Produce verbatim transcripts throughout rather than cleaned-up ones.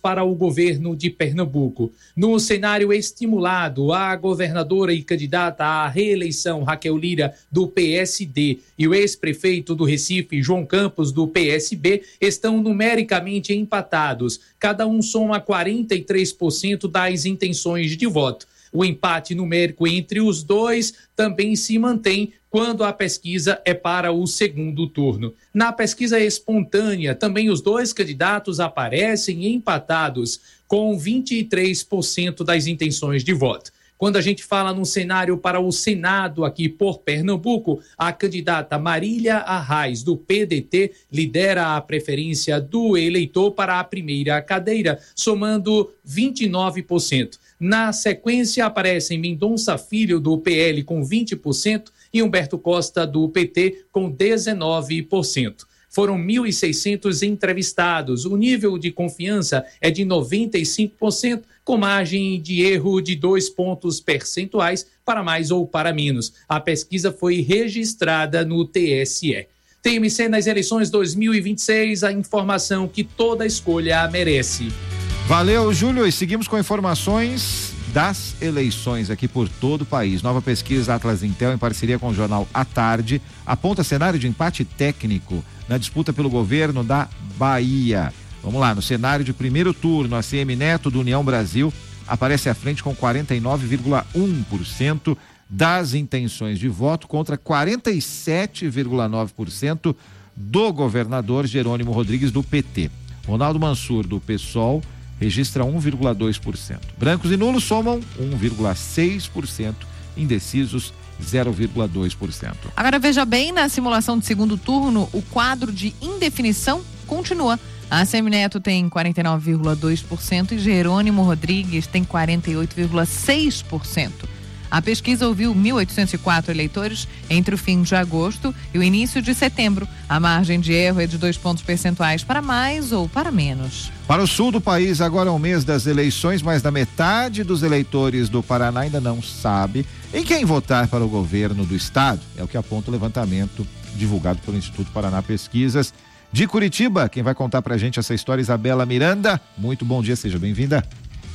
para o governo de Pernambuco. No cenário estimulado, a governadora e candidata à reeleição Raquel Lira, do P S D, e o ex-prefeito do Recife, João Campos, do P S B, estão numericamente empatados. Cada um soma quarenta e três por cento das intenções de voto. O empate numérico entre os dois também se mantém quando a pesquisa é para o segundo turno. Na pesquisa espontânea, também os dois candidatos aparecem empatados, com vinte e três por cento das intenções de voto. Quando a gente fala num cenário para o Senado aqui por Pernambuco, a candidata Marília Arraes, do P D T, lidera a preferência do eleitor para a primeira cadeira, somando vinte e nove por cento. Na sequência, aparecem Mendonça Filho, do P L, com vinte por cento e Humberto Costa, do P T, com dezenove por cento. Foram mil e seiscentos entrevistados. O nível de confiança é de noventa e cinco por cento, com margem de erro de dois pontos percentuais para mais ou para menos. A pesquisa foi registrada no T S E. T M C nas eleições dois mil e vinte e seis, a informação que toda escolha merece. Valeu, Júlio, e seguimos com informações das eleições aqui por todo o país. Nova pesquisa Atlas Intel, em parceria com o jornal A Tarde, aponta cenário de empate técnico na disputa pelo governo da Bahia. Vamos lá, no cenário de primeiro turno, a C M Neto do União Brasil aparece à frente com quarenta e nove vírgula um por cento das intenções de voto contra quarenta e sete vírgula nove por cento do governador Jerônimo Rodrigues, do P T. Ronaldo Mansur, do PSOL, registra um vírgula dois por cento. Brancos e nulos somam um vírgula seis por cento, indecisos zero vírgula dois por cento. Agora veja bem, na simulação de segundo turno, o quadro de indefinição continua. A Semineto tem quarenta e nove vírgula dois por cento e Jerônimo Rodrigues tem quarenta e oito vírgula seis por cento. A pesquisa ouviu mil oitocentos e quatro eleitores entre o fim de agosto e o início de setembro. A margem de erro é de dois pontos percentuais para mais ou para menos. Para o sul do país, agora é o mês das eleições, mas da metade dos eleitores do Paraná ainda não sabe em quem votar para o governo do estado. É o que aponta o levantamento divulgado pelo Instituto Paraná Pesquisas. De Curitiba, quem vai contar pra gente essa história, Isabela Miranda. Muito bom dia, seja bem-vinda.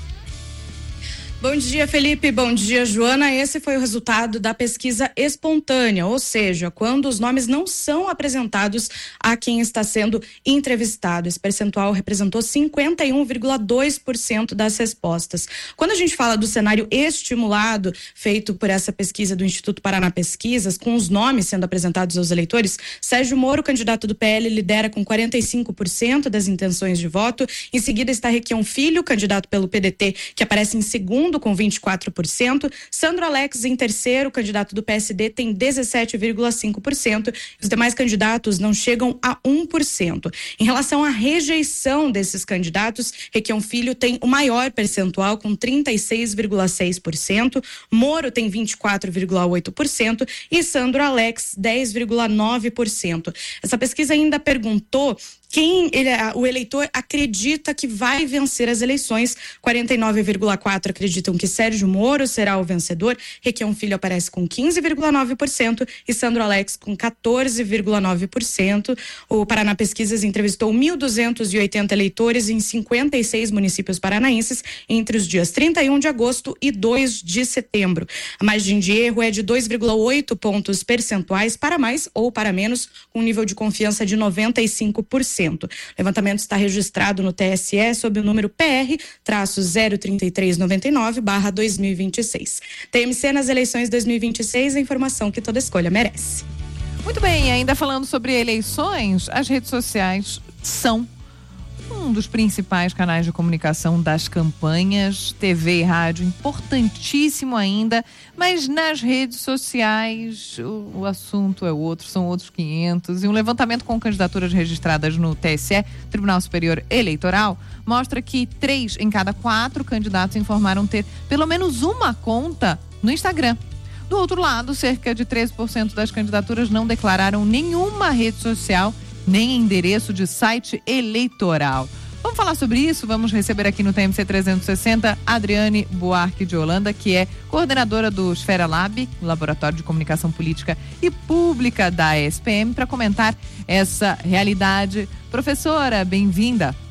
Bom dia, Felipe. Bom dia, Joana. Esse foi o resultado da pesquisa espontânea, ou seja, quando os nomes não são apresentados a quem está sendo entrevistado. Esse percentual representou cinquenta e um vírgula dois por cento das respostas. Quando a gente fala do cenário estimulado feito por essa pesquisa do Instituto Paraná Pesquisas, com os nomes sendo apresentados aos eleitores, Sérgio Moro, candidato do P L, lidera com quarenta e cinco por cento das intenções de voto. Em seguida está Requião Filho, candidato pelo P D T, que aparece em segundo com vinte e quatro por cento. Sandro Alex, em terceiro, candidato do P S D, tem dezessete vírgula cinco por cento. Os demais candidatos não chegam a um por cento. Em relação à rejeição desses candidatos, Requião Filho tem o maior percentual, com trinta e seis vírgula seis por cento. Moro tem vinte e quatro vírgula oito por cento e Sandro Alex dez vírgula nove por cento. Essa pesquisa ainda perguntou quem ele, o eleitor acredita que vai vencer as eleições. quarenta e nove vírgula quatro por cento acreditam que Sérgio Moro será o vencedor. Requião Filho aparece com quinze vírgula nove por cento e Sandro Alex com quatorze vírgula nove por cento. O Paraná Pesquisas entrevistou mil duzentos e oitenta eleitores em cinquenta e seis municípios paranaenses entre os dias trinta e um de agosto e dois de setembro. A margem de erro é de dois vírgula oito pontos percentuais para mais ou para menos, com um nível de confiança de noventa e cinco por cento. O levantamento está registrado no T S E sob o número P R zero trinta e três noventa e nove barra dois mil e vinte e seis. T M C nas eleições dois mil e vinte e seis, a informação que toda escolha merece. Muito bem, ainda falando sobre eleições, as redes sociais são um dos principais canais de comunicação das campanhas, T V e rádio, importantíssimo ainda, mas nas redes sociais o, o assunto é outro, são outros quinhentos, e um levantamento com candidaturas registradas no T S E, Tribunal Superior Eleitoral, mostra que três em cada quatro candidatos informaram ter pelo menos uma conta no Instagram. Do outro lado, cerca de treze por cento das candidaturas não declararam nenhuma rede social nem endereço de site eleitoral. Vamos falar sobre isso? Vamos receber aqui no T M C trezentos e sessenta Adriane Buarque de Holanda, que é coordenadora do Esfera Lab, Laboratório de Comunicação Política e Pública da S P M, para comentar essa realidade. Professora, bem-vinda.